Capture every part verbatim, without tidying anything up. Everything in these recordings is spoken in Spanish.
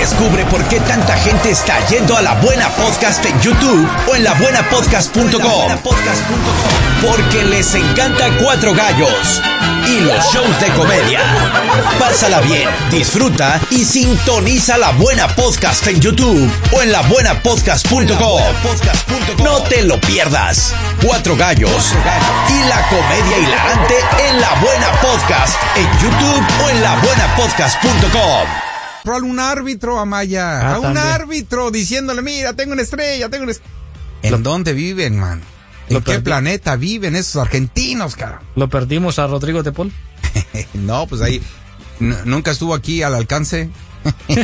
Descubre por qué tanta gente está yendo a La Buena Podcast en YouTube o en la buena podcast punto com. Porque les encanta Cuatro Gallos y los shows de comedia. Pásala bien, disfruta y sintoniza La Buena Podcast en YouTube o en la buena podcast punto com. No te lo pierdas. Cuatro Gallos y la comedia hilarante en La Buena Podcast en YouTube o en la buena podcast punto com. A un árbitro, Amaya, Ah, a un también. árbitro diciéndole, mira, tengo una estrella, tengo una estrella. ¿En Lo- dónde viven, man? ¿En Lo qué perdí. planeta viven esos argentinos, cara? Lo perdimos a Rodrigo de Paul. No, pues ahí n- nunca estuvo aquí al alcance. Sí,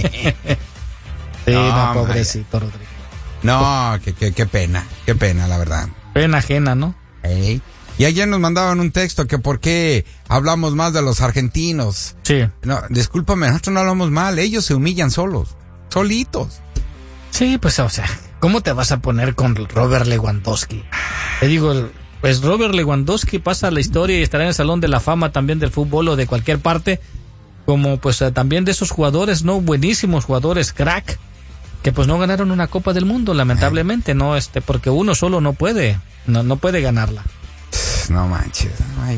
No, no, pobrecito Rodrigo. No, que, que, qué pena, qué pena, la verdad. Pena ajena, ¿no? Ey. Y ayer nos mandaban un texto que por qué hablamos más de los argentinos. Sí. No, discúlpame, nosotros no hablamos mal, ellos se humillan solos, solitos. Sí, pues, o sea, ¿cómo te vas a poner con Robert Lewandowski? Te digo, el- pues Robert Lewandowski pasa a la historia y estará en el Salón de la Fama también del fútbol o de cualquier parte, como pues eh, también de esos jugadores, ¿no? Buenísimos jugadores, crack, que pues no ganaron una Copa del Mundo, lamentablemente, ¿no? Este, porque uno solo no puede, no, no puede ganarla. No manches, ay.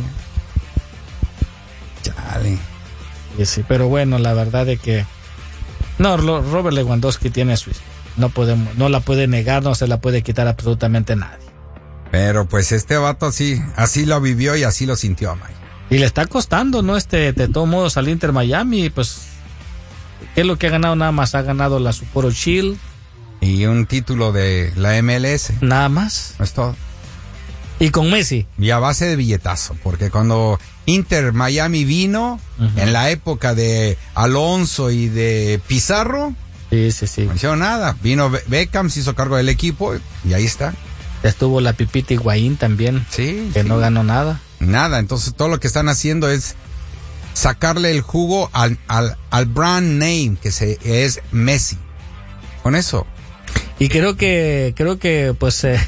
Chale. Sí, sí, pero bueno, la verdad de que no, lo- Robert Lewandowski tiene su historia. No podemos, no la puede negar, no se la puede quitar absolutamente nadie. Pero pues este vato así, así lo vivió y así lo sintió, Amaya. Y le está costando, ¿no? Este, de todos modos al Inter Miami, pues, ¿qué es lo que ha ganado? Nada más ha ganado la Sapporo Shield, Y un título de la M L S, nada más. no es todo. Y con Messi. Y a base de billetazo, porque cuando Inter Miami vino, Ujú. en la época de Alonso y de Pizarro, Sí, sí, sí. no hicieron nada. Vino Be- Beckham, se hizo cargo del equipo y ahí está. Estuvo la Pipita Higuaín también, Sí, que sí. no ganó nada. Nada, entonces todo lo que están haciendo es sacarle el jugo al, al, al brand name que se, es Messi. Con eso. Y creo que, creo que, pues, eh,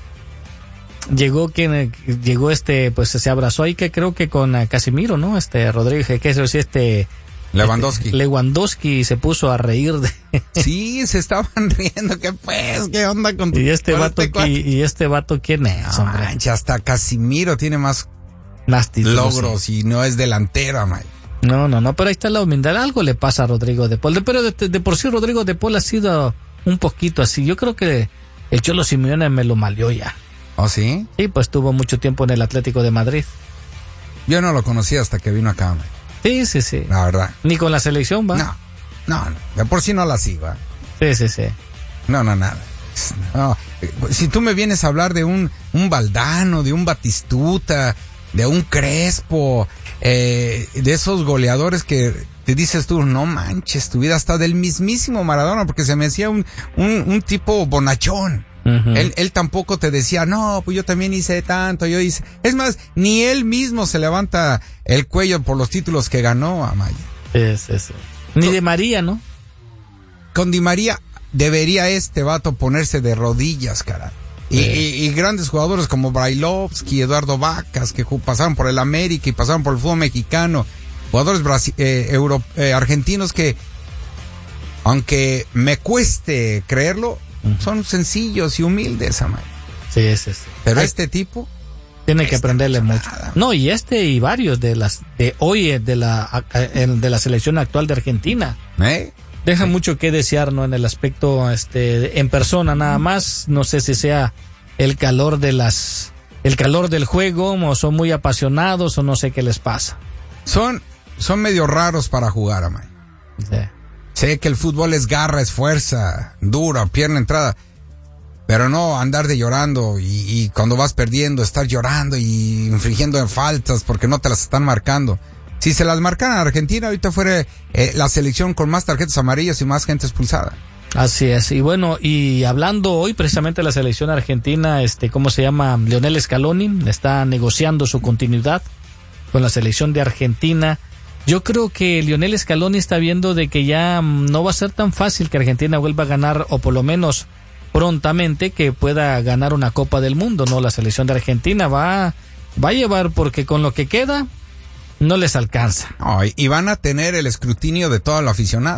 llegó quien, eh, llegó este, pues, se abrazó ahí que creo que con eh, Casimiro, ¿no? Este, Rodríguez, que eso sí, este... Lewandowski. este, Lewandowski se puso a reír de... Sí, se estaban riendo. ¿Qué pues? ¿Qué onda con tu y este con vato, cuate? qui- y este vato, ¿quién es, No hombre? manches, hasta Casimiro tiene más Más títulos, logros sí. y no es delantero, man. No, no, no, pero ahí está la humildad. Algo le pasa a Rodrigo de Paul. De- pero de, de por sí Rodrigo de Paul ha sido un poquito así. Yo creo que el Cholo Simeone me lo malió ya. ¿Oh, sí? Sí, pues tuvo mucho tiempo en el Atlético de Madrid. Yo no lo conocí hasta que vino acá, man. Sí, sí, sí. La verdad. Ni con la selección, ¿va? No, no, no. De por sí no la sigo. ¿eh? Sí, sí, sí. No, no, nada. No. Si tú me vienes a hablar de un, un Valdano, de un Batistuta, de un Crespo, eh, de esos goleadores que te dices tú, no manches, tu vida está del mismísimo Maradona, porque se me hacía un, un, un tipo bonachón. Ujú. Él, él tampoco te decía, no, pues yo también hice tanto, yo hice... Es más, ni él mismo se levanta el cuello por los títulos que ganó, Amaya. Sí, sí, sí. Ni de María, ¿no? Con Di María debería este vato ponerse de rodillas, cara. Y, Sí. y, y grandes jugadores como Brailovsky, Eduardo Vacas, que ju- pasaron por el América y pasaron por el fútbol mexicano. Jugadores brasi- eh, euro- eh, argentinos que, aunque me cueste creerlo, son sencillos y humildes, Amaya. Sí, sí, sí. Pero Ay, este tipo... tiene que este aprenderle no hizo mucho. nada. No, y este y varios de las de hoy eh, de la eh, de la selección actual de Argentina. ¿Eh? Deja mucho que desear, ¿no? En el aspecto, este, en persona nada más. No sé si sea el calor de las, el calor del juego, o son muy apasionados, o no sé qué les pasa. Son, son medio raros para jugar, Amaya. Sí. Sé que el fútbol es garra, es fuerza, dura, pierna, entrada. Pero no andar de llorando y, y cuando vas perdiendo, estar llorando y infringiendo faltas porque no te las están marcando. Si se las marcaran a Argentina, ahorita fuera eh, la selección con más tarjetas amarillas y más gente expulsada. Así es. Y bueno, y hablando hoy precisamente de la selección argentina, este, ¿cómo se llama? Lionel Scaloni está negociando su continuidad con la selección de Argentina. Yo creo que Lionel Scaloni está viendo de que ya mm, no va a ser tan fácil que Argentina vuelva a ganar, o por lo menos prontamente que pueda ganar una Copa del Mundo, ¿no? La selección de Argentina va, va a llevar, porque con lo que queda no les alcanza. No, y, y van a tener el escrutinio de toda la aficionada.